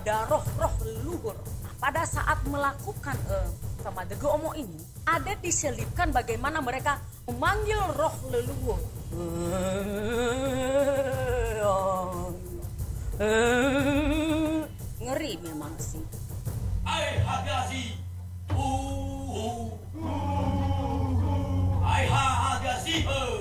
ada roh-roh leluhur. Pada saat melakukan Famadege Omo ini, ada diselipkan bagaimana mereka memanggil roh leluhur. Ngeri memang sih. Ai Hagasi, ai Hagasi,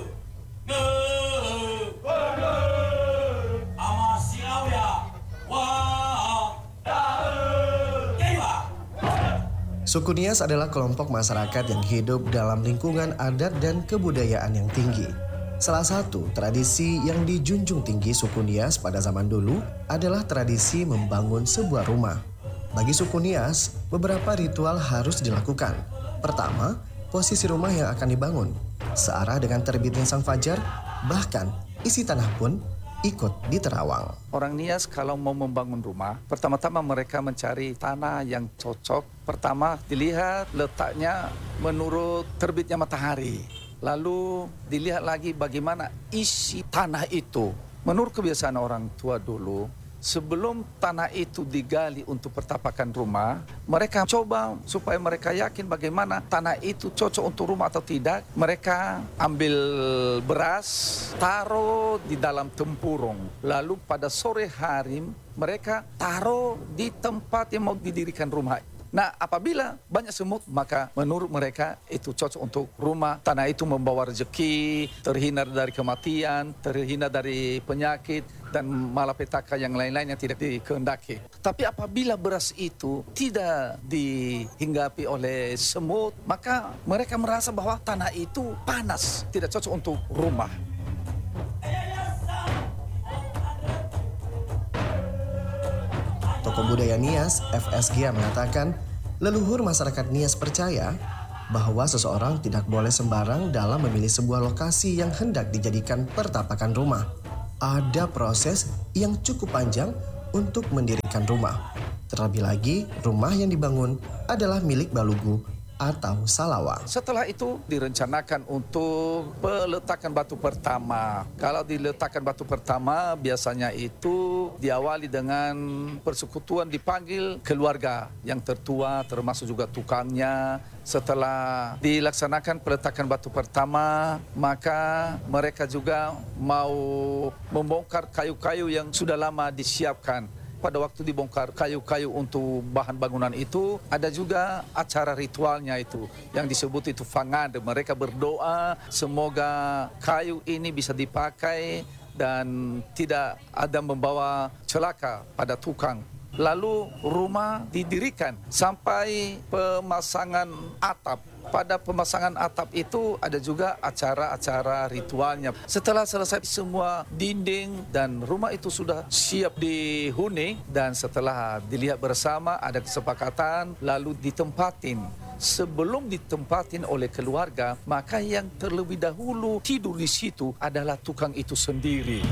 Suku Nias adalah kelompok masyarakat yang hidup dalam lingkungan adat dan kebudayaan yang tinggi. Salah satu tradisi yang dijunjung tinggi suku Nias pada zaman dulu adalah tradisi membangun sebuah rumah. Bagi suku Nias, beberapa ritual harus dilakukan. Pertama, posisi rumah yang akan dibangun searah dengan terbitnya sang fajar, bahkan isi tanah pun ikut diterawang. Orang Nias kalau mau membangun rumah, pertama-tama mereka mencari tanah yang cocok. Pertama dilihat letaknya menurut terbitnya matahari. Lalu dilihat lagi bagaimana isi tanah itu. Menurut kebiasaan orang tua dulu, sebelum tanah itu digali untuk pertapakan rumah, mereka coba supaya mereka yakin bagaimana tanah itu cocok untuk rumah atau tidak. Mereka ambil beras, taruh di dalam tempurung. Lalu pada sore hari mereka taruh di tempat yang mau didirikan rumah. Nah, apabila banyak semut, maka menurut mereka itu cocok untuk rumah. Tanah itu membawa rezeki, terhindar dari kematian, terhindar dari penyakit, dan malapetaka yang lain-lain yang tidak dikehendaki. Tapi apabila beras itu tidak dihinggapi oleh semut, maka mereka merasa bahwa tanah itu panas, tidak cocok untuk rumah. Tokoh budaya Nias, FSG mengatakan, leluhur masyarakat Nias percaya bahwa seseorang tidak boleh sembarang dalam memilih sebuah lokasi yang hendak dijadikan pertapakan rumah. Ada proses yang cukup panjang untuk mendirikan rumah. Terlebih lagi, rumah yang dibangun adalah milik Balugu atau Salawa. Setelah itu direncanakan untuk peletakan batu pertama. Kalau diletakkan batu pertama biasanya itu diawali dengan persekutuan, dipanggil keluarga yang tertua termasuk juga tukangnya. Setelah dilaksanakan peletakan batu pertama, maka mereka juga mau membongkar kayu-kayu yang sudah lama disiapkan. Pada waktu dibongkar kayu-kayu untuk bahan bangunan itu, ada juga acara ritualnya itu yang disebut itu fangade. Mereka berdoa semoga kayu ini bisa dipakai dan tidak ada membawa celaka pada tukang. Lalu rumah didirikan sampai pemasangan atap. Pada pemasangan atap itu ada juga acara-acara ritualnya. Setelah selesai semua dinding dan rumah itu sudah siap dihuni, dan setelah dilihat bersama ada kesepakatan lalu ditempatin. Sebelum ditempatin oleh keluarga, maka yang terlebih dahulu tidur di situ adalah tukang itu sendiri.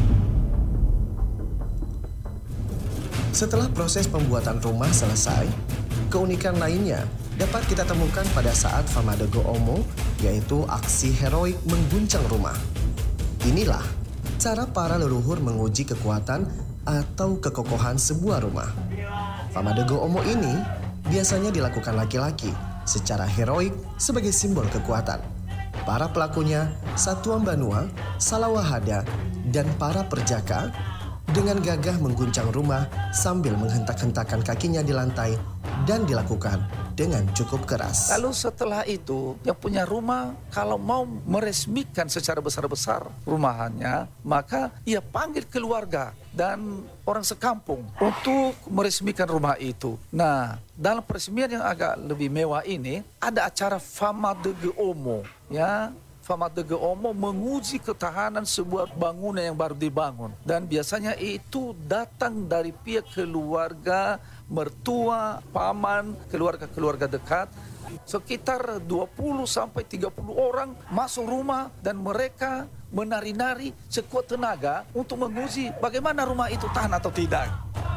Setelah proses pembuatan rumah selesai, keunikan lainnya dapat kita temukan pada saat Famadege Omo, yaitu aksi heroik mengguncang rumah. Inilah cara para leluhur menguji kekuatan atau kekokohan sebuah rumah. Famadege Omo ini biasanya dilakukan laki-laki secara heroik sebagai simbol kekuatan. Para pelakunya Satuan Banua, Salawahada, dan para perjaka dengan gagah mengguncang rumah sambil menghentak-hentakan kakinya di lantai dan dilakukan dengan cukup keras. Lalu setelah itu, yang punya rumah kalau mau meresmikan secara besar-besar rumahannya, maka ia panggil keluarga dan orang sekampung untuk meresmikan rumah itu. Nah, dalam peresmian yang agak lebih mewah ini, ada acara Famadege Omo, ya. Famadege Omo menguji ketahanan sebuah bangunan yang baru dibangun. Dan biasanya itu datang dari pihak keluarga, mertua, paman, keluarga-keluarga dekat. Sekitar 20 sampai 30 orang masuk rumah dan mereka menari-nari sekuat tenaga untuk menguji bagaimana rumah itu tahan atau tidak.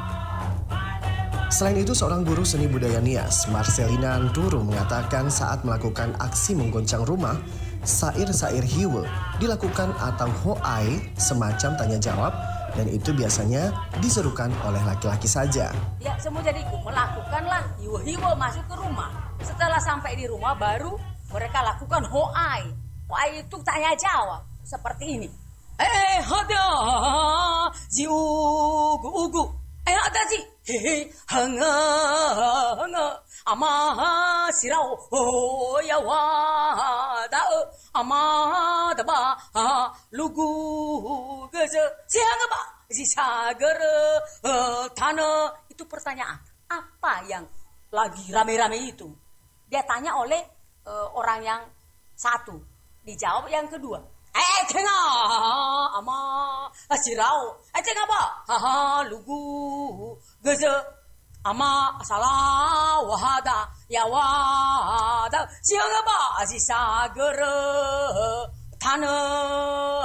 Selain itu, seorang guru seni budaya Nias, Marcelina Nduru, mengatakan saat melakukan aksi menggoncang rumah, sair-sair hiwul dilakukan atau hoai, semacam tanya jawab dan itu biasanya diserukan oleh laki-laki saja. Ya, semua jadi melakukanlah hiwa-hiwa masuk ke rumah. Setelah sampai di rumah baru mereka lakukan hoai. Hoai itu tanya jawab seperti ini. Ada ji ugu. Ada ji hanga ama sirau ya wada ama daba lugu geze siang ba si sagar tanah. Itu pertanyaan apa yang lagi rame-rame itu. Dia tanya oleh orang yang satu, dijawab yang kedua. Tengah ama sirau. Tengah ba lugu geze ama salah wahada ya wada siang ba si sagar tanah.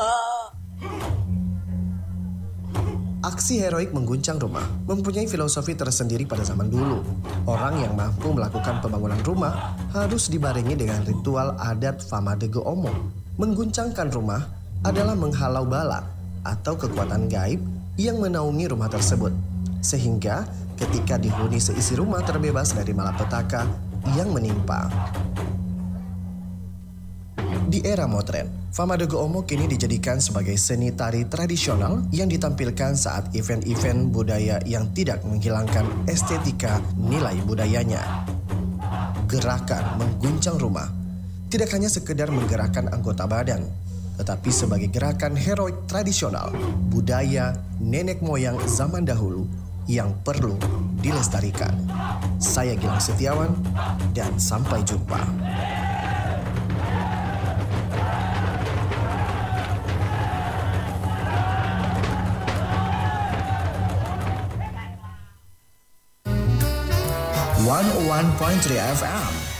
Aksi heroik mengguncang rumah mempunyai filosofi tersendiri pada zaman dulu. Orang yang mampu melakukan pembangunan rumah harus dibarengi dengan ritual adat Famadego Omo. Mengguncangkan rumah adalah menghalau bala atau kekuatan gaib yang menaungi rumah tersebut. Sehingga ketika dihuni seisi rumah terbebas dari malapetaka yang menimpa. Di era modern, Famadego Omo kini dijadikan sebagai seni tari tradisional yang ditampilkan saat event-event budaya yang tidak menghilangkan estetika nilai budayanya. Gerakan mengguncang rumah tidak hanya sekedar menggerakkan anggota badan, tetapi sebagai gerakan heroik tradisional budaya nenek moyang zaman dahulu yang perlu dilestarikan. Saya Gilang Setiawan dan sampai jumpa. .3 FM